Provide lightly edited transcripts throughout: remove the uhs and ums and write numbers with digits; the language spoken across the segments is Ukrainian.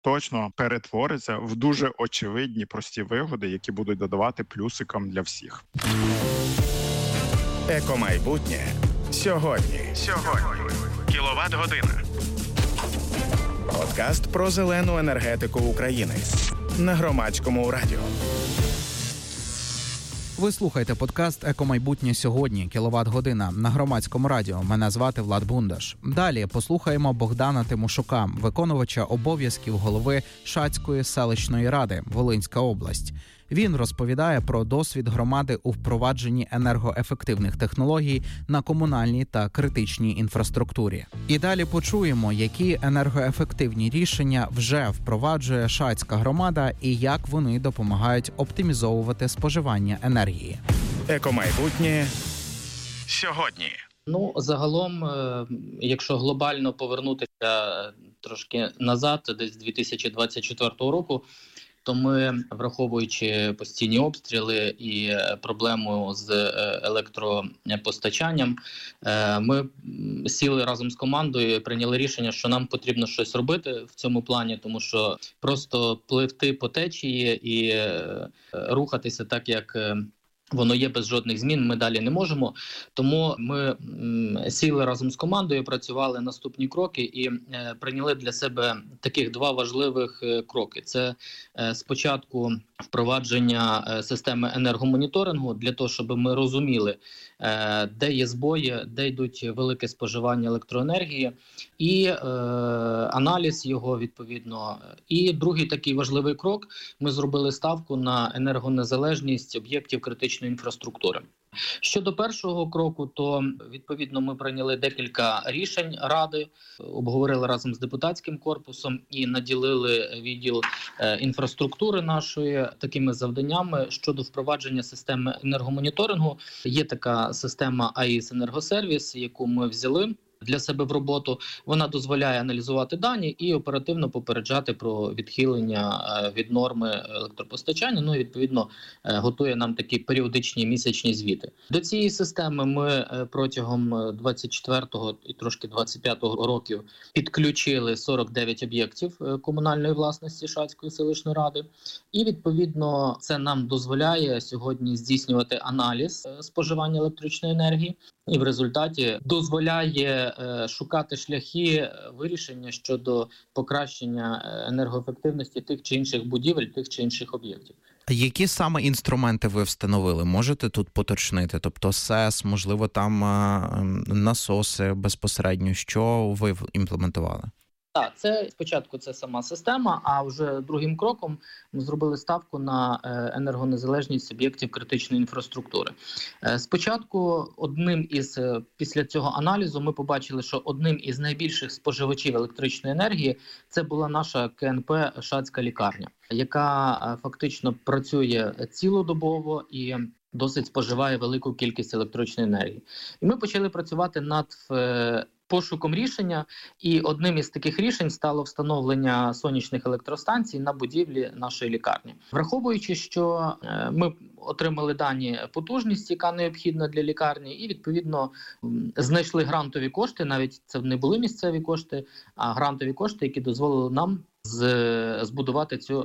точно перетвориться в дуже очевидні прості вигоди, які будуть додавати плюсикам для всіх. Екомайбутнє сьогодні. Кіловат-година. Подкаст про зелену енергетику України на Громадському радіо. Ви слухаєте подкаст «Екомайбутнє сьогодні. Кіловат-година» на Громадському радіо. Мене звати Влад Бундаш. Далі послухаємо Богдана Тимошука, виконувача обов'язків голови Шацької селищної ради, Волинська область. Він розповідає про досвід громади у впровадженні енергоефективних технологій на комунальній та критичній інфраструктурі. І далі почуємо, які енергоефективні рішення вже впроваджує Шацька громада і як вони допомагають оптимізовувати споживання енергії. Екомайбутнє сьогодні. Загалом, якщо глобально повернутися трошки назад, десь 2024 року, то ми, враховуючи постійні обстріли і проблему з електропостачанням, ми сіли разом з командою і прийняли рішення, що нам потрібно щось робити в цьому плані, тому що просто пливти по течії і рухатися так, як воно є без жодних змін, ми далі не можемо. Тому ми сіли разом з командою, працювали наступні кроки і прийняли для себе таких два важливих кроки. Це спочатку впровадження системи енергомоніторингу для того, щоб ми розуміли, де є збої, де йдуть велике споживання електроенергії, і аналіз його відповідно. І другий такий важливий крок – ми зробили ставку на енергонезалежність об'єктів критичної інфраструктури. Щодо першого кроку, то відповідно ми прийняли декілька рішень Ради, обговорили разом з депутатським корпусом і наділили відділ інфраструктури нашої такими завданнями щодо впровадження системи енергомоніторингу. Є така система АІС «Енергосервіс», яку ми взяли для себе в роботу. Вона дозволяє аналізувати дані і оперативно попереджати про відхилення від норми електропостачання, і відповідно готує нам такі періодичні місячні звіти. До цієї системи ми протягом 24-го і трошки 25-го років підключили 49 об'єктів комунальної власності Шацької селищної ради. І відповідно це нам дозволяє сьогодні здійснювати аналіз споживання електричної енергії і в результаті дозволяє шукати шляхи вирішення щодо покращення енергоефективності тих чи інших будівель, тих чи інших об'єктів. А які саме інструменти ви встановили? Можете тут поточнити? Тобто СЕС, можливо, там насоси безпосередньо. Що ви імплементували? Так, це спочатку це сама система, а вже другим кроком ми зробили ставку на енергонезалежність об'єктів критичної інфраструктури. Спочатку після цього аналізу ми побачили, що одним із найбільших споживачів електричної енергії це була наша КНП «Шацька лікарня», яка фактично працює цілодобово і досить споживає велику кількість електричної енергії. І ми почали працювати над пошуком рішення, і одним із таких рішень стало встановлення сонячних електростанцій на будівлі нашої лікарні. Враховуючи, що ми отримали дані потужність, яка необхідна для лікарні, і відповідно знайшли грантові кошти, навіть це не були місцеві кошти, а грантові кошти, які дозволили нам збудувати цю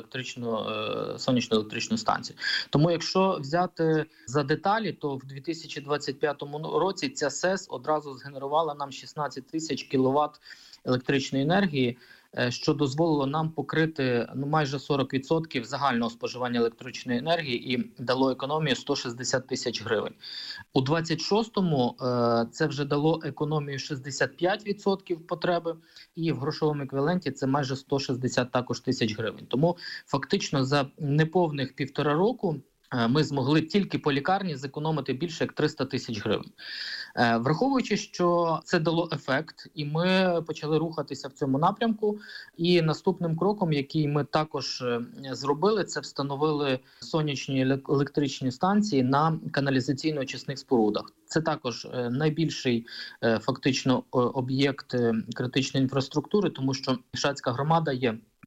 сонячну електричну станцію. Тому якщо взяти за деталі, то в 2025 році ця СЕС одразу згенерувала нам 16 тисяч кіловат електричної енергії, що дозволило нам покрити майже 40% загального споживання електричної енергії і дало економію 160 тисяч гривень. У 26-му це вже дало економію 65% потреби, і в грошовому еквіваленті це майже 160 також тисяч гривень. Тому фактично за неповних 1,5 року ми змогли тільки по лікарні зекономити більше як 300 тисяч гривень. Враховуючи, що це дало ефект, і ми почали рухатися в цьому напрямку, і наступним кроком, який ми також зробили, це встановили сонячні електричні станції на каналізаційно-очисних спорудах. Це також найбільший фактично об'єкт критичної інфраструктури, тому що Шацька громада є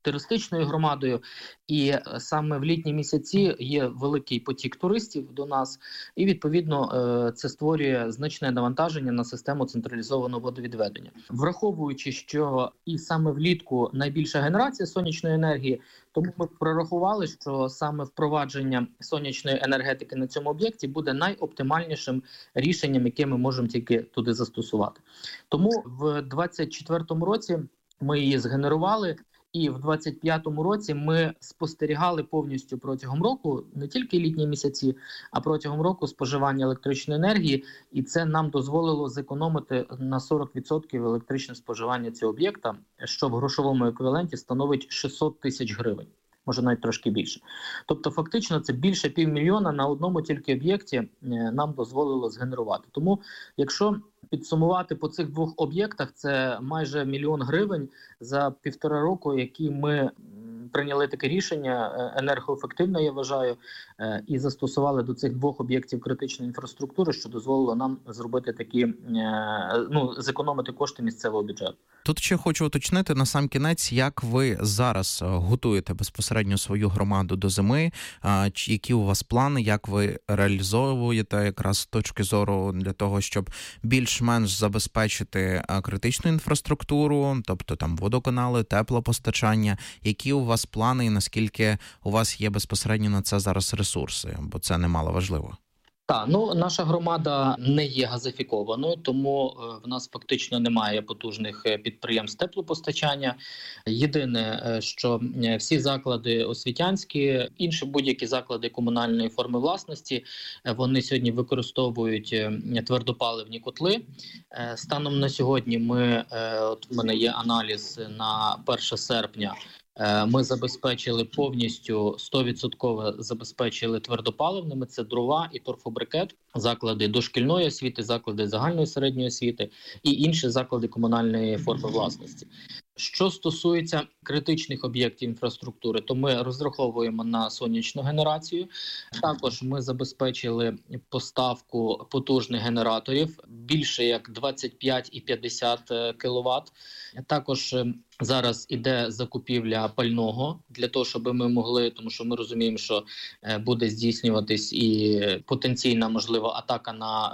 туристичною громадою, і саме в літні місяці є великий потік туристів до нас, і відповідно це створює значне навантаження на систему централізованого водовідведення. Враховуючи, що і саме влітку найбільша генерація сонячної енергії, тому ми прорахували, що саме впровадження сонячної енергетики на цьому об'єкті буде найоптимальнішим рішенням, яке ми можемо тільки туди застосувати. Тому в 2024 році ми її згенерували, і в 2025 році ми спостерігали повністю протягом року, не тільки літні місяці, а протягом року споживання електричної енергії, і це нам дозволило зекономити на 40% електричне споживання цього об'єкта, що в грошовому еквіваленті становить 600 тисяч гривень, може навіть трошки більше. Тобто фактично це більше 500 000 на одному тільки об'єкті нам дозволило згенерувати. Тому якщо підсумувати по цих двох об'єктах, це майже 1 000 000 гривень за 1,5 року, які ми прийняли таке рішення енергоефективне, я вважаю, і застосували до цих двох об'єктів критичної інфраструктури, що дозволило нам зробити такі, зекономити кошти місцевого бюджету. Тут ще хочу уточнити на сам кінець, як ви зараз готуєте безпосередньо свою громаду до зими, які у вас плани, як ви реалізовуєте якраз з точки зору для того, щоб більш-менш забезпечити критичну інфраструктуру, тобто там водоканали, теплопостачання, які у вас плани і наскільки у вас є безпосередньо на це зараз ресурси, бо це немало важливо. Так, наша громада не є газифікованою, тому в нас фактично немає потужних підприємств теплопостачання. Єдине, що всі заклади освітянські, інші будь-які заклади комунальної форми власності, вони сьогодні використовують твердопаливні котли. Станом на сьогодні в мене є аналіз на 1 серпня. Ми забезпечили повністю 100% забезпечили твердопаливними, це дрова і торфобрикет, заклади дошкільної освіти, заклади загальної середньої освіти і інші заклади комунальної форми власності. Що стосується критичних об'єктів інфраструктури, то ми розраховуємо на сонячну генерацію. Також ми забезпечили поставку потужних генераторів більше як 25 і 50 кВт. Також зараз іде закупівля пального для того, щоб ми могли, тому що ми розуміємо, що буде здійснюватись і потенційна можлива атака на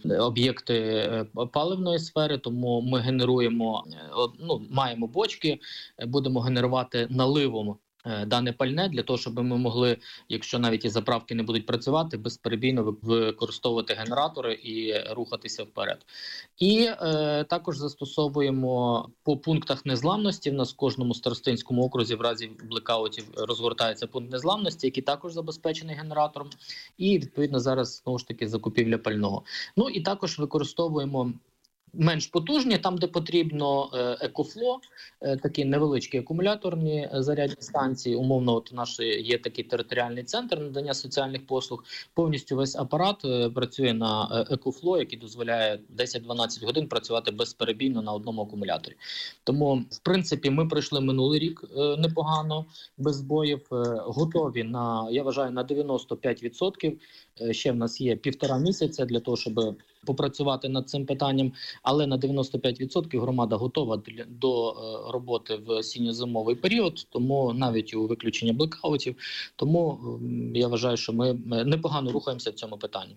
об'єкти паливної сфери, тому ми генеруємо, маємо бочки, будемо генерувати наливом дане пальне для того, щоб ми могли, якщо навіть і заправки не будуть працювати, безперебійно використовувати генератори і рухатися вперед. І також застосовуємо по пунктах незламності. В нас в кожному старостинському окрузі в разі блекаутів розгортається пункт незламності, який також забезпечений генератором. І відповідно зараз знову ж таки закупівля пального. І також використовуємо менш потужні, там, де потрібно, екофло, такі невеличкі акумуляторні зарядні станції. Умовно, от наш є такий територіальний центр надання соціальних послуг. Повністю весь апарат працює на екофло, який дозволяє 10-12 годин працювати безперебійно на одному акумуляторі. Тому, в принципі, ми пройшли минулий рік непогано, без збоїв, готові я вважаю, на 95%. Ще в нас є 1,5 місяця для того, щоб попрацювати над цим питанням, але на 95% громада готова до роботи в осінньо-зимовий період, тому навіть у виключення блекаутів. Тому я вважаю, що ми непогано рухаємося в цьому питанні.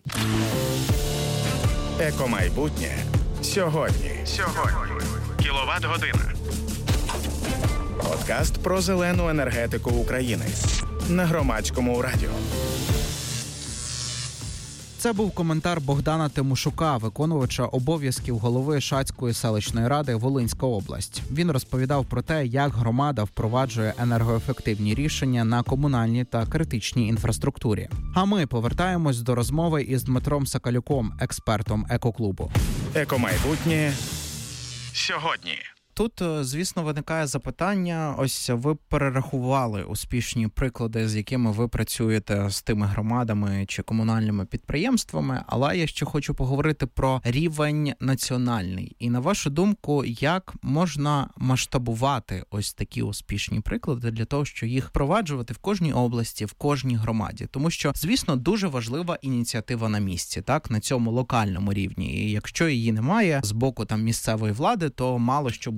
Екомайбутнє сьогодні. Кіловат-година. Подкаст про зелену енергетику України на Громадському радіо. Це був коментар Богдана Тимошука, виконувача обов'язків голови Шацької селищної ради Волинська область. Він розповідав про те, як громада впроваджує енергоефективні рішення на комунальній та критичній інфраструктурі. А ми повертаємось до розмови із Дмитром Соколюком, експертом екоклубу. Екомайбутнє сьогодні. Тут, звісно, виникає запитання, ось ви перерахували успішні приклади, з якими ви працюєте з тими громадами чи комунальними підприємствами, але я ще хочу поговорити про рівень національний. І на вашу думку, як можна масштабувати ось такі успішні приклади для того, щоб їх впроваджувати в кожній області, в кожній громаді? Тому що, звісно, дуже важлива ініціатива на місці, так, на цьому локальному рівні. І якщо її немає з боку там місцевої влади, то мало що буде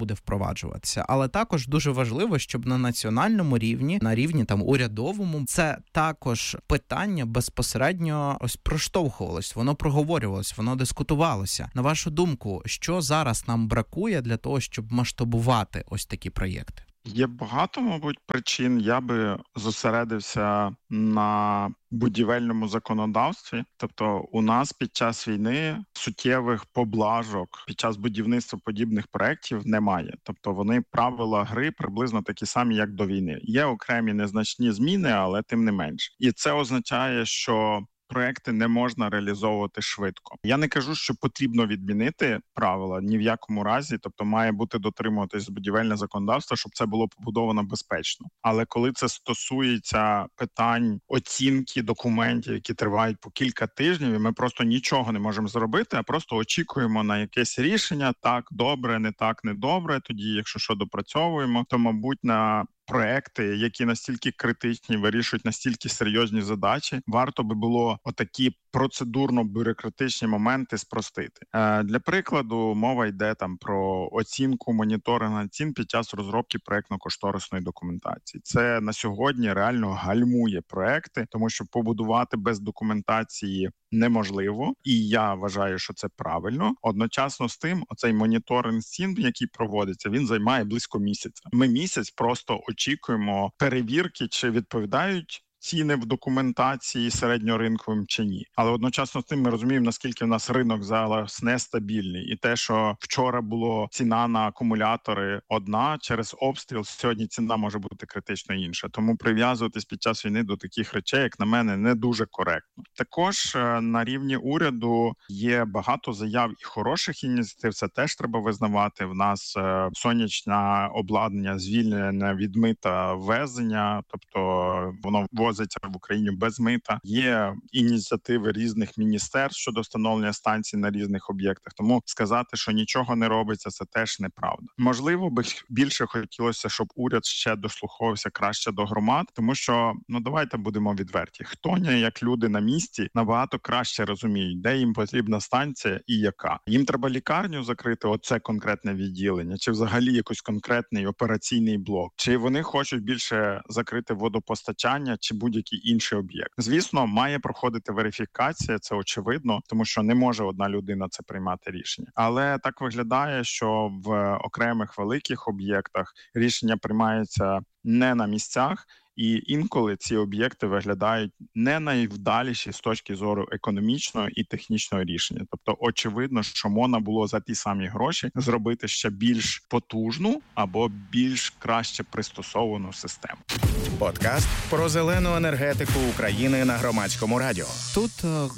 буде впроваджуватися. Але також дуже важливо, щоб на національному рівні, на рівні там урядовому, це також питання безпосередньо ось проштовхувалось, воно проговорювалось, воно дискутувалося. На вашу думку, що зараз нам бракує для того, щоб масштабувати ось такі проєкти? Є багато, мабуть, причин. Я би зосередився на будівельному законодавстві. Тобто у нас під час війни суттєвих поблажок під час будівництва подібних проєктів немає. Тобто вони правила гри приблизно такі самі, як до війни. Є окремі незначні зміни, але тим не менш. І це означає, що проекти не можна реалізовувати швидко. Я не кажу, що потрібно відмінити правила ні в якому разі, тобто має бути дотримуватись будівельне законодавство, щоб це було побудовано безпечно. Але коли це стосується питань оцінки документів, які тривають по кілька тижнів, і ми просто нічого не можемо зробити, а просто очікуємо на якесь рішення, так, добре, не так, не добре, тоді, якщо що, допрацьовуємо, то, мабуть, на проекти, які настільки критичні, вирішують настільки серйозні задачі, варто би було отакі процедурно-бюрократичні моменти спростити. Для прикладу, мова йде там про оцінку, моніторинг цін під час розробки проектно-кошторисної документації. Це на сьогодні реально гальмує проекти, тому що побудувати без документації неможливо, і я вважаю, що це правильно. Одночасно з тим, оцей моніторинг цін, який проводиться, він займає близько місяця. Ми місяць просто очікуємо перевірки, чи відповідають ціни в документації середньоринковим чи ні. Але одночасно з тим ми розуміємо, наскільки в нас ринок зараз нестабільний. І те, що вчора було ціна на акумулятори одна, через обстріл сьогодні ціна може бути критично інша. Тому прив'язуватись під час війни до таких речей, як на мене, не дуже коректно. Також на рівні уряду є багато заяв і хороших ініціатив, це теж треба визнавати. В нас сонячне обладнання звільнене від мита ввезення, тобто воно возиться в Україні без мита. Є ініціативи різних міністерств щодо встановлення станцій на різних об'єктах. Тому сказати, що нічого не робиться, це теж неправда. Можливо, би більше хотілося, щоб уряд ще дослуховувався краще до громад, тому що, давайте будемо відверті. Хто не як люди на місці набагато краще розуміють, де їм потрібна станція і яка. Їм треба лікарню закрити, оце конкретне відділення, чи взагалі якийсь конкретний операційний блок, чи вони хочуть більше закрити водопостачання, чи будь-який інший об'єкт. Звісно, має проходити верифікація, це очевидно, тому що не може одна людина це приймати рішення. Але так виглядає, що в окремих великих об'єктах рішення приймаються не на місцях, і інколи ці об'єкти виглядають не найвдаліші з точки зору економічного і технічного рішення. Тобто, очевидно, що можна було за ті самі гроші зробити ще більш потужну або більш краще пристосовану систему. Подкаст про зелену енергетику України на Громадському радіо. Тут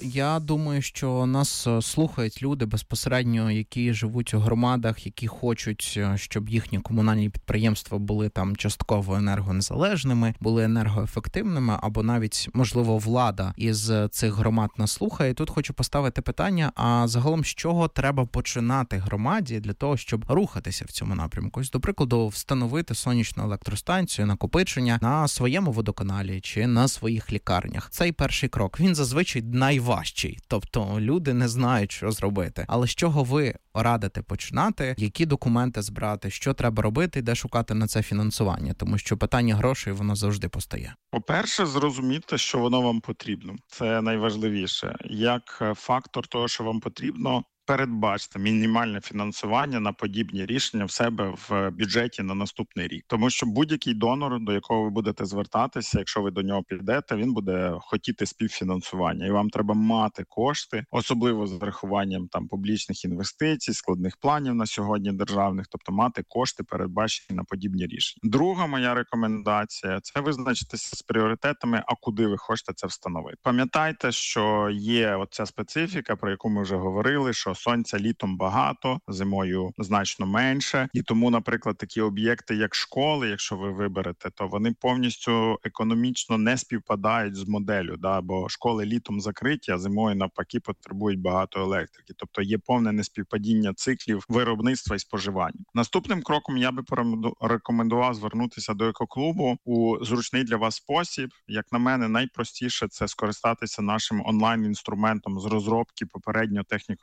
я думаю, що нас слухають люди безпосередньо, які живуть у громадах, які хочуть, щоб їхні комунальні підприємства були там частково енергонезалежними, були енергоефективними, або навіть, можливо, влада із цих громад нас слухає. І тут хочу поставити питання, а загалом з чого треба починати громаді для того, щоб рухатися в цьому напрямку? Ось, до прикладу, встановити сонячну електростанцію, накопичення на своєму водоканалі чи на своїх лікарнях. Цей перший крок, він зазвичай найважчий. Тобто люди не знають, що зробити. Але з чого ви радите починати? Які документи збирати? Що треба робити? Де шукати на це фінансування? Тому що питання грошей, воно завжди постає. По-перше, зрозуміти, що воно вам потрібно. Це найважливіше. Як фактор того, що вам потрібно, передбачте мінімальне фінансування на подібні рішення в себе в бюджеті на наступний рік. Тому що будь-який донор, до якого ви будете звертатися, якщо ви до нього підете, він буде хотіти співфінансування. І вам треба мати кошти, особливо з врахуванням там публічних інвестицій, складних планів на сьогодні державних, тобто мати кошти, передбачені на подібні рішення. Друга моя рекомендація – це визначитися з пріоритетами, а куди ви хочете це встановити. Пам'ятайте, що є оця специфіка, про яку ми вже говорили, що сонця літом багато, зимою значно менше. І тому, наприклад, такі об'єкти, як школи, якщо ви виберете, то вони повністю економічно не співпадають з моделлю, бо школи літом закриті, а зимою навпаки потребують багато електрики. Тобто є повне неспівпадіння циклів виробництва і споживання. Наступним кроком я би рекомендував звернутися до екоклубу у зручний для вас спосіб. Як на мене, найпростіше – це скористатися нашим онлайн-інструментом з розробки попередньо техніко-економічної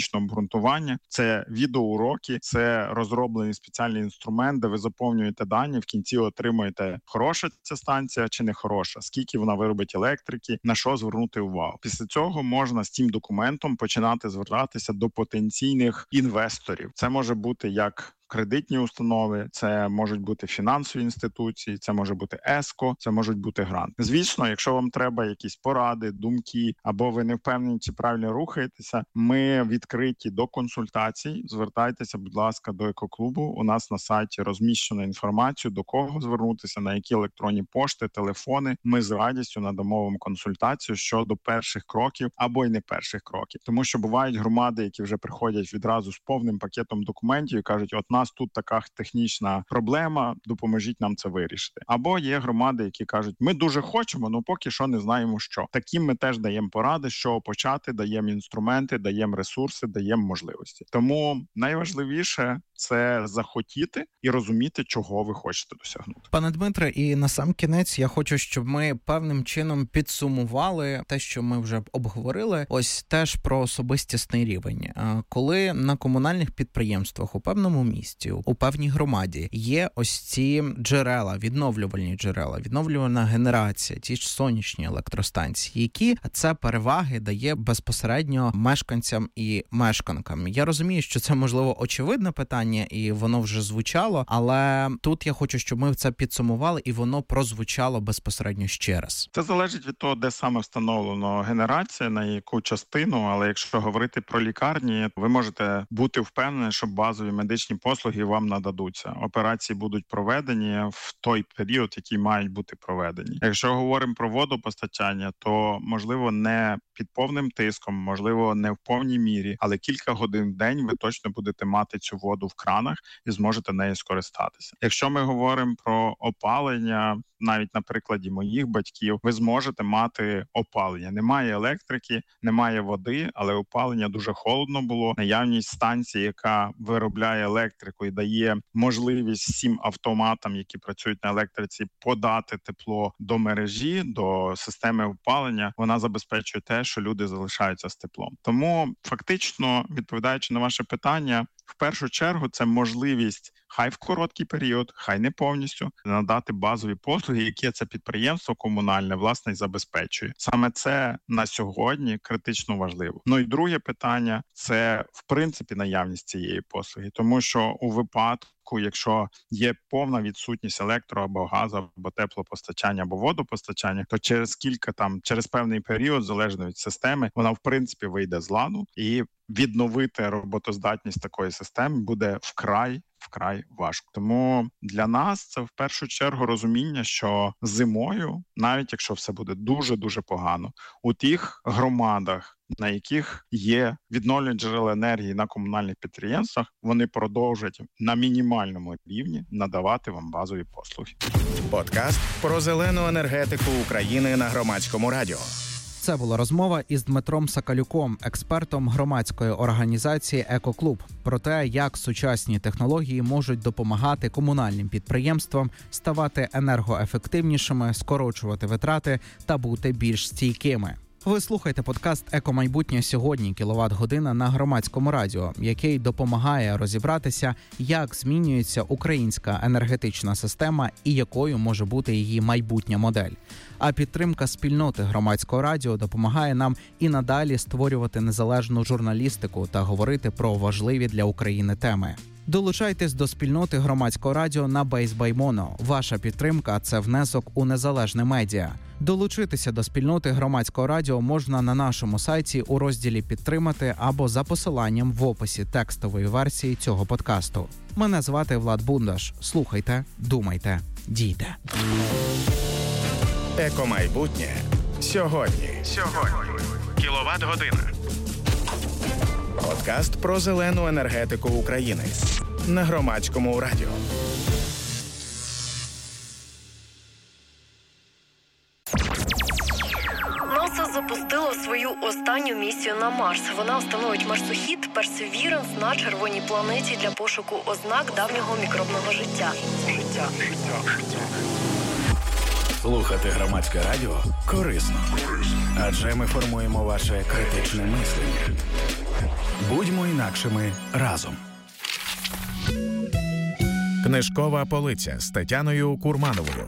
технічне обґрунтування, це відеоуроки, це розроблений спеціальний інструмент, де ви заповнюєте дані, в кінці отримуєте, хороша ця станція чи не хороша, скільки вона виробить електрики, на що звернути увагу. Після цього можна з цим документом починати звертатися до потенційних інвесторів. Це може бути як кредитні установи, це можуть бути фінансові інституції, це може бути ЕСКО, це можуть бути гранти. Звісно, якщо вам треба якісь поради, думки, або ви не впевнені, чи правильно рухаєтеся, ми відкриті до консультацій. Звертайтеся, будь ласка, до екоклубу. У нас на сайті розміщено інформацію, до кого звернутися, на які електронні пошти, телефони. Ми з радістю надамо вам консультацію щодо перших кроків або й не перших кроків. Тому що бувають громади, які вже приходять відразу з повним пакетом документів і кажуть, от нас тут така технічна проблема, допоможіть нам це вирішити. Або є громади, які кажуть, ми дуже хочемо, але поки що не знаємо що. Таким ми теж даємо поради, що почати, даємо інструменти, даємо ресурси, даємо можливості. Тому найважливіше – це захотіти і розуміти, чого ви хочете досягнути. Пане Дмитре, і на сам кінець я хочу, щоб ми певним чином підсумували те, що ми вже обговорили, ось теж про особистісний рівень. Коли на комунальних підприємствах у певному місті, у певній громаді є ось ці джерела, відновлювальна генерація, ті ж сонячні електростанції, які це переваги дає безпосередньо мешканцям і мешканкам. Я розумію, що це, можливо, очевидне питання, і воно вже звучало, але тут я хочу, щоб ми це підсумували, і воно прозвучало безпосередньо ще раз. Це залежить від того, де саме встановлено генерація, на яку частину, але якщо говорити про лікарні, ви можете бути впевнені, що базові медичні послуги вам нададуться. Операції будуть проведені в той період, який мають бути проведені. Якщо говоримо про водопостачання, то, можливо, не під повним тиском, можливо, не в повній мірі, але кілька годин в день ви точно будете мати цю воду в кранах і зможете нею скористатися. Якщо ми говоримо про опалення, навіть на прикладі моїх батьків, ви зможете мати опалення. Немає електрики, немає води, але опалення дуже холодно було. Наявність станції, яка виробляє електрику і дає можливість всім автоматам, які працюють на електриці, подати тепло до мережі, до системи опалення, вона забезпечує те, що люди залишаються з теплом. Тому фактично, відповідаючи на ваше питання, в першу чергу це можливість хай в короткий період, хай не повністю, надати базові послуги, які це підприємство комунальне, власне, і забезпечує. Саме це на сьогодні критично важливо. Ну і друге питання – це, в принципі, наявність цієї послуги. Тому що у випадку, якщо є повна відсутність електро- або газу, або теплопостачання, або водопостачання, то через певний період, залежно від системи, вона, в принципі, вийде з ладу, і відновити роботоздатність такої системи буде вкрай важко. Тому для нас це в першу чергу розуміння, що зимою, навіть якщо все буде дуже-дуже погано, у тих громадах, на яких є відновлені джерела енергії на комунальних підприємствах, вони продовжать на мінімальному рівні надавати вам базові послуги. Подкаст про зелену енергетику України на Громадському радіо. Це була розмова із Дмитром Сакалюком, експертом громадської організації «Екоклуб», про те, як сучасні технології можуть допомагати комунальним підприємствам ставати енергоефективнішими, скорочувати витрати та бути більш стійкими. Ви слухаєте подкаст «Екомайбутнє сьогодні» кіловат-година на Громадському радіо, який допомагає розібратися, як змінюється українська енергетична система і якою може бути її майбутня модель. А підтримка спільноти Громадського радіо допомагає нам і надалі створювати незалежну журналістику та говорити про важливі для України теми. Долучайтесь до спільноти Громадського радіо на Base-by-Mono. Ваша підтримка – це внесок у незалежне медіа. Долучитися до спільноти Громадського радіо можна на нашому сайті у розділі «Підтримати» або за посиланням в описі текстової версії цього подкасту. Мене звати Влад Бундаш. Слухайте, думайте, дійте. Екомайбутнє сьогодні. Кіловат-година. Подкаст про зелену енергетику України на Громадському радіо. НАСА запустило свою останню місію на Марс. Вона встановить марсохід Perseverance на червоній планеті для пошуку ознак давнього мікробного життя. Слухати Громадське радіо корисно. Адже ми формуємо ваше критичне мислення. Будьмо інакшими разом. Книжкова полиця з Тетяною Курмановою.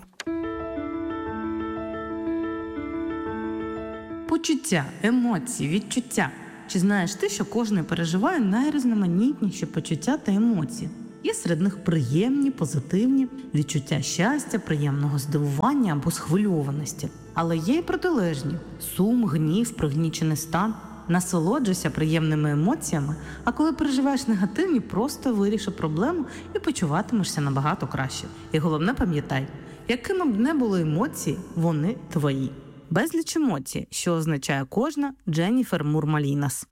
Почуття, емоції, відчуття. Чи знаєш ти, що кожен переживає найрізноманітніші почуття та емоції? Є серед них приємні, позитивні, відчуття щастя, приємного здивування або схвильованості. Але є й протилежні – сум, гнів, пригнічений стан. Насолоджуйся приємними емоціями, а коли переживаєш негативні, просто виріши проблему і почуватимешся набагато краще. І головне пам'ятай, якими б не були емоції, вони твої. Безліч емоцій, що означає кожна, Дженніфер Мур-Малінас.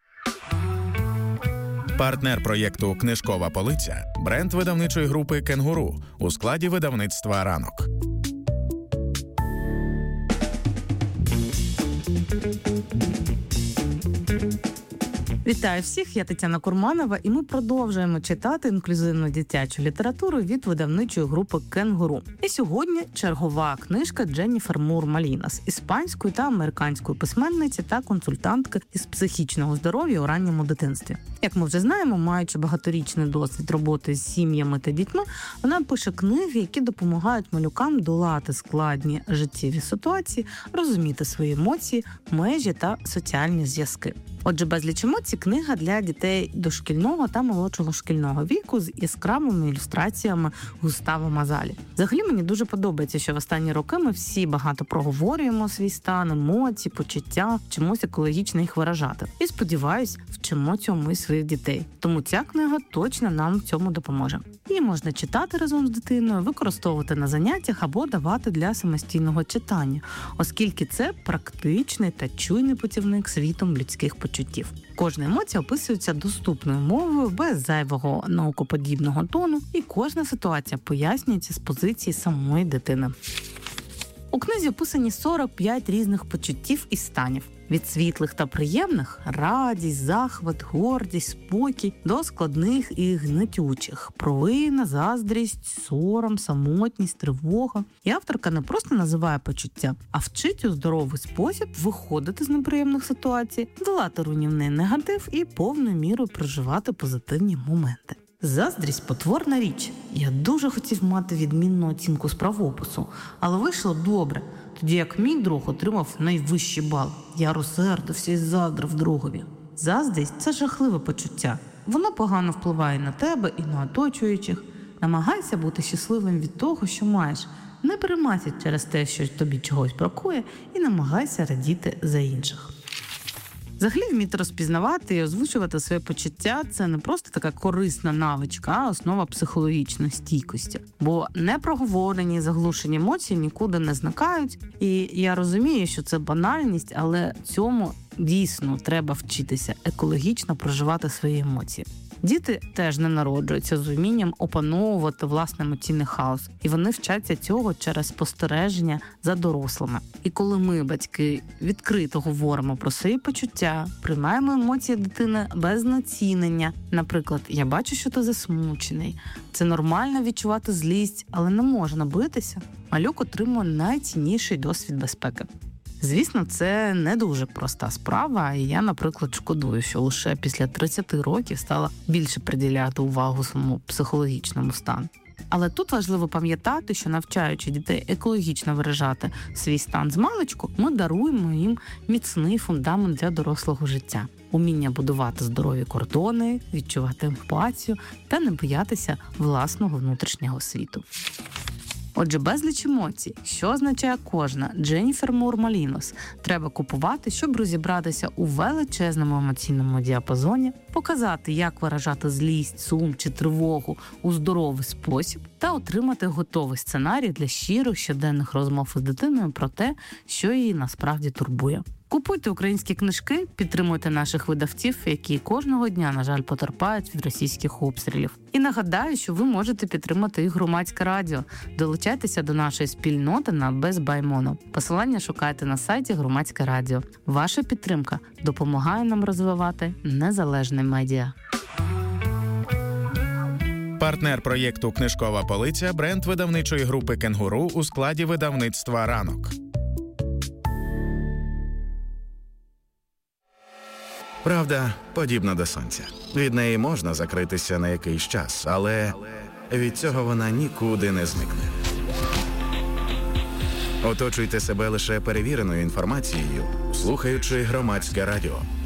Партнер проєкту «Книжкова полиця» – бренд видавничої групи «Кенгуру» у складі видавництва «Ранок». Вітаю всіх, я Тетяна Курманова, і ми продовжуємо читати інклюзивну дитячу літературу від видавничої групи «Кенгуру». І сьогодні чергова книжка Дженніфер Мур-Малінас, іспанської та американської письменниці та консультантки із психічного здоров'я у ранньому дитинстві. Як ми вже знаємо, маючи багаторічний досвід роботи з сім'ями та дітьми, вона пише книги, які допомагають малюкам долати складні життєві ситуації, розуміти свої емоції, межі та соціальні зв'язки. Отже, «Безліч емоцій» – книга для дітей дошкільного та молодшого шкільного віку з яскравими ілюстраціями Густаво Мазалі. Взагалі, мені дуже подобається, що в останні роки ми всі багато проговорюємо свій стан, емоції, почуття, вчимося екологічно їх виражати. І, сподіваюсь, вчимо цьому і своїх дітей. Тому ця книга точно нам в цьому допоможе. Її можна читати разом з дитиною, використовувати на заняттях або давати для самостійного читання, оскільки це практичний та чуйний путівник світом людських почуттів. Кожна емоція описується доступною мовою, без зайвого наукоподібного тону, і кожна ситуація пояснюється з позиції самої дитини. У книзі описані 45 різних почуттів і станів. Від світлих та приємних – радість, захват, гордість, спокій – до складних і гнетючих – провина, заздрість, сором, самотність, тривога. І авторка не просто називає почуття, а вчить у здоровий спосіб виходити з неприємних ситуацій, долати руйнівний негатив і повною мірою проживати позитивні моменти. Заздрість – потворна річ. Я дуже хотів мати відмінну оцінку з правопису, але вийшло добре. Тоді як мій друг отримав найвищий бал. Я розсердився і заздрив другові. Заздрість – це жахливе почуття. Воно погано впливає на тебе і на оточуючих. Намагайся бути щасливим від того, що маєш. Не переймайся через те, що тобі чогось бракує, і намагайся радіти за інших. Взагалі, вміти розпізнавати і озвучувати своє почуття – це не просто така корисна навичка, а основа психологічної стійкості. Бо непроговорені, заглушені емоції нікуди не зникають. І я розумію, що це банальність, але цьому дійсно треба вчитися екологічно проживати свої емоції. Діти теж не народжуються з вмінням опановувати власний емоційний хаос. І вони вчаться цього через спостереження за дорослими. І коли ми, батьки, відкрито говоримо про свої почуття, приймаємо емоції дитини без знецінення. Наприклад, я бачу, що ти засмучений. Це нормально відчувати злість, але не можна битися. Малюк отримує найцінніший досвід безпеки. Звісно, це не дуже проста справа, і я, наприклад, шкодую, що лише після 30 років стала більше приділяти увагу своєму психологічному стану. Але тут важливо пам'ятати, що навчаючи дітей екологічно виражати свій стан змалечку, ми даруємо їм міцний фундамент для дорослого життя. Уміння будувати здорові кордони, відчувати емпатію та не боятися власного внутрішнього світу. Отже, безліч емоцій, що означає кожна, Дженніфер Мур-Малінас, треба купувати, щоб розібратися у величезному емоційному діапазоні, показати, як виражати злість, сум чи тривогу у здоровий спосіб та отримати готовий сценарій для щирих щоденних розмов із дитиною про те, що її насправді турбує. Купуйте українські книжки, підтримуйте наших видавців, які кожного дня, на жаль, потерпають від російських обстрілів. І нагадаю, що ви можете підтримати і Громадське радіо. Долучайтеся до нашої спільноти на Безбаймоно. Посилання шукайте на сайті Громадське радіо. Ваша підтримка допомагає нам розвивати незалежне медіа. Партнер проєкту «Книжкова полиця» – бренд видавничої групи «Кенгуру» у складі видавництва «Ранок». Правда, подібна до сонця. Від неї можна закритися на якийсь час, але від цього вона нікуди не зникне. Оточуйте себе лише перевіреною інформацією, слухаючи Громадське радіо.